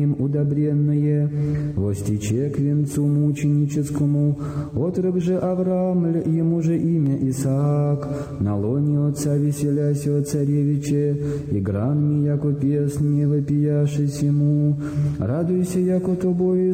удобренное, востиче к венцу мученическому, отрок же Авраам, ему же имя Исаак, на лоне отца веселясь о царевиче, игранми, яко песни вопияшись ему, радуйся, яко тобою